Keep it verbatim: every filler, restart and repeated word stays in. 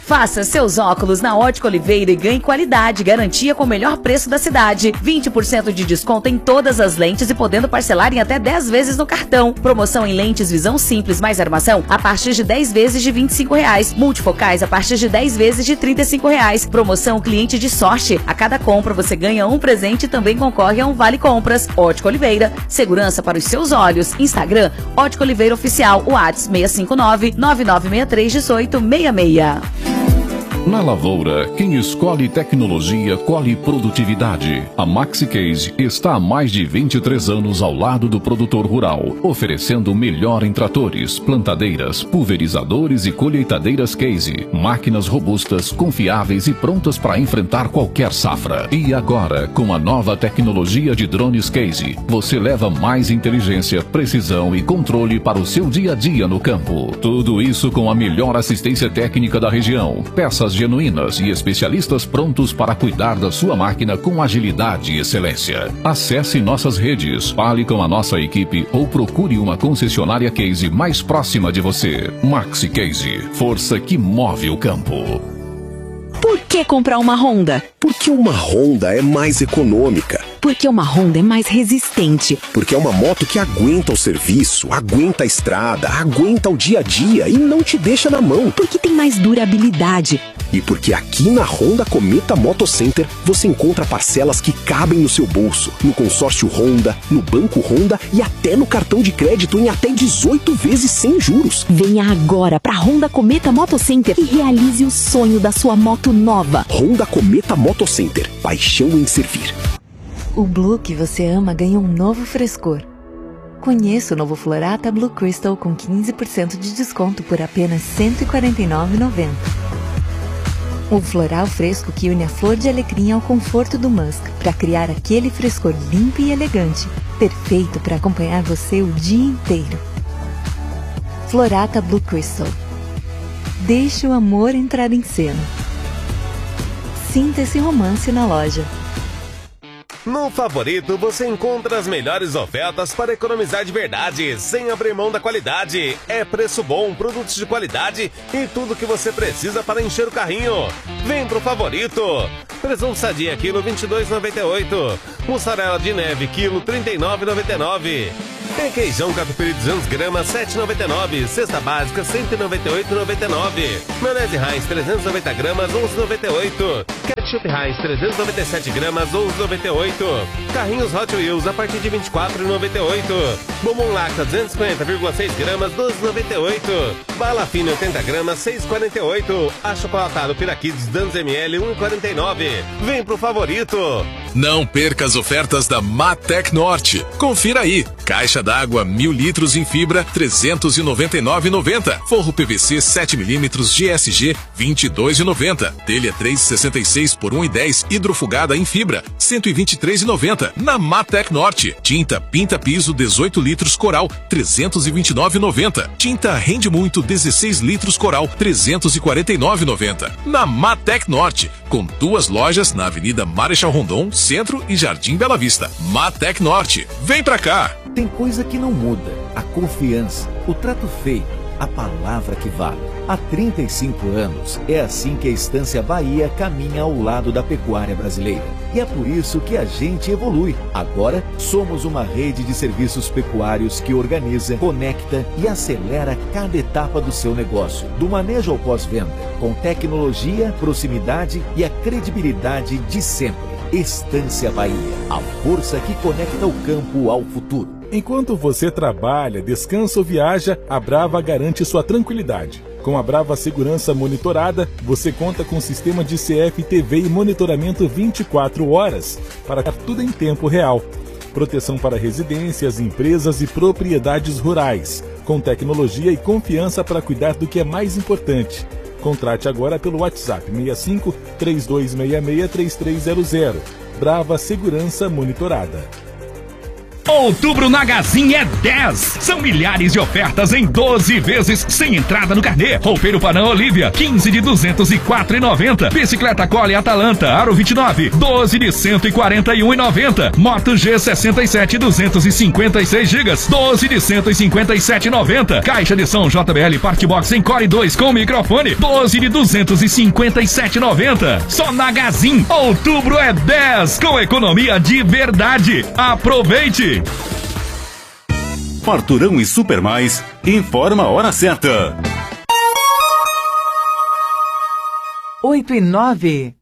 Faça seus óculos na Ótica Oliveira e ganhe qualidade, garantia com o melhor preço da cidade. vinte por cento de desconto em todas as lentes e podendo parcelar em até dez vezes no cartão. Promoção em lentes visão simples mais armação a partir de dez vezes de vinte e cinco reais. Multifocais a partir de dez vezes de trinta e cinco reais. Promoção cliente de sorte. A cada compra você ganha um presente e também concorre a um vale compras. Ótica Oliveira, segurança para os seus olhos. Instagram, Ótica Oliveira Oficial, WhatsApp seis cinco nove, nove nove seis três, um oito seis seis. Na lavoura, quem escolhe tecnologia, colhe produtividade. A MaxiCase está há mais de vinte e três anos ao lado do produtor rural, oferecendo o melhor em tratores, plantadeiras, pulverizadores e colheitadeiras Case. Máquinas robustas, confiáveis e prontas para enfrentar qualquer safra. E agora, com a nova tecnologia de drones Case, você leva mais inteligência, precisão e controle para o seu dia a dia no campo. Tudo isso com a melhor assistência técnica da região. Peças genuínas e especialistas prontos para cuidar da sua máquina com agilidade e excelência. Acesse nossas redes, fale com a nossa equipe ou procure uma concessionária Case mais próxima de você. MaxiCase, força que move o campo. Por que comprar uma Honda? Porque uma Honda é mais econômica. Porque uma Honda é mais resistente. Porque é uma moto que aguenta o serviço, aguenta a estrada, aguenta o dia a dia e não te deixa na mão. Porque tem mais durabilidade. E porque aqui na Honda Cometa Moto Center você encontra parcelas que cabem no seu bolso, no consórcio Honda, no banco Honda e até no cartão de crédito em até dezoito vezes sem juros. Venha agora para Honda Cometa Moto Center e realize o sonho da sua moto nova. Honda Cometa Moto Center, paixão em servir. O Blue que você ama ganha um novo frescor. Conheça o novo Florata Blue Crystal com quinze por cento de desconto por apenas cento e quarenta e nove reais e noventa centavos. O floral fresco que une a flor de alecrim ao conforto do musk para criar aquele frescor limpo e elegante, perfeito para acompanhar você o dia inteiro. Florata Blue Crystal. Deixe o amor entrar em cena. Sinta esse romance na loja. No Favorito você encontra as melhores ofertas para economizar de verdade, sem abrir mão da qualidade. É preço bom, produtos de qualidade e tudo que você precisa para encher o carrinho. Vem pro Favorito. Presunto sadia, quilo vinte e dois reais e noventa e oito centavos. Mussarela de neve, quilo trinta e nove reais e noventa e nove centavos. Requeijão catupiry duzentos gramas, sete reais e noventa e nove centavos. Cesta básica, cento e noventa e oito reais e noventa e nove centavos. Maionese Heinz, trezentos e noventa gramas, onze reais e noventa e oito centavos. Ketchup Heinz, trezentos e noventa e sete gramas, onze reais e noventa e oito centavos. Carrinhos Hot Wheels a partir de vinte e quatro reais e noventa e oito centavos. Bombom Lacta, duzentos e cinquenta vírgula seis gramas, doze reais e noventa e oito centavos. Bala Fine, oitenta gramas, seis reais e quarenta e oito centavos. Achocolatado Piraquids, duzentos mililitros, um real e quarenta e nove centavos. Vem pro Favorito. Não perca as ofertas da Matec Norte. Confira aí. Caixa d'água mil litros em fibra, trezentos e noventa e nove reais e noventa centavos. Forro P V C sete milímetros G S G, vinte e dois reais e noventa centavos. Telha três e sessenta e seis por um real e dez centavos. Hidrofugada em fibra, cento e vinte e três reais e noventa centavos. Na Matec Norte. Tinta Pinta Piso dezoito litros Coral, trezentos e vinte e nove reais e noventa centavos. Tinta Rende Muito dezesseis litros Coral, trezentos e quarenta e nove reais e noventa centavos. Na Matec Norte, com duas lojas na Avenida Marechal Rondon, Centro e Jardim Bela Vista. Matec Norte. Vem pra cá! Tem coisa que não muda. A confiança, o trato feito, a palavra que vale. Há trinta e cinco anos, é assim que a Estância Bahia caminha ao lado da pecuária brasileira. E é por isso que a gente evolui. Agora, somos uma rede de serviços pecuários que organiza, conecta e acelera cada etapa do seu negócio. Do manejo ao pós-venda, com tecnologia, proximidade e a credibilidade de sempre. Estância Bahia, a força que conecta o campo ao futuro. Enquanto você trabalha, descansa ou viaja, a Brava garante sua tranquilidade. Com a Brava Segurança Monitorada, você conta com um sistema de C F T V e monitoramento vinte e quatro horas, para dar tudo em tempo real. Proteção para residências, empresas e propriedades rurais, com tecnologia e confiança para cuidar do que é mais importante. Contrate agora pelo WhatsApp seis cinco, três dois seis seis, três três zero zero. Brava Segurança Monitorada. Outubro na Gazin é dez. São milhares de ofertas em doze vezes sem entrada no carnê. Roupeiro Panam Olivia, quinze de duzentos e quatro reais e noventa centavos. Bicicleta Cole Atalanta, Aro vinte e nove, doze de cento e quarenta e um reais e noventa centavos. Moto G sessenta e sete, duzentos e cinquenta e seis gigas, doze de cento e cinquenta e sete reais e noventa centavos. Caixa de som J B L Parkbox em Core dois com microfone, doze de duzentos e cinquenta e sete reais e noventa centavos. Só na Gazin, outubro é dez, com economia de verdade. Aproveite! Farturão e Super Mais informa a hora certa. Oito e nove.